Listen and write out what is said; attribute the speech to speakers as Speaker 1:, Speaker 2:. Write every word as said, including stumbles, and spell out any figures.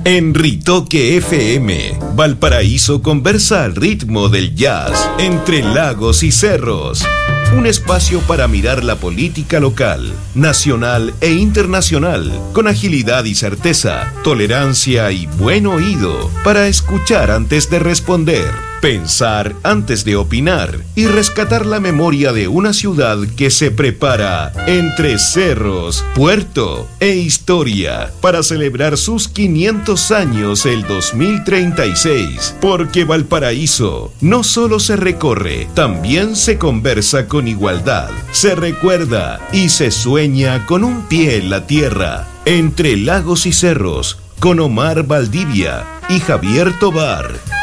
Speaker 1: En Ritoque F M, Valparaíso conversa al ritmo del jazz, entre lagos y cerros. Un espacio para mirar la política local, nacional e internacional, con agilidad y certeza, tolerancia y buen oído, para escuchar antes de responder, pensar antes de opinar y rescatar la memoria de una ciudad que se prepara entre cerros, puerto e historia para celebrar sus quinientos años el dos mil treinta y seis. Porque Valparaíso no solo se recorre, también se conversa con igualdad, se recuerda y se sueña con un pie en la tierra. Entre lagos y cerros, con Omar Valdivia y Javier Tobar.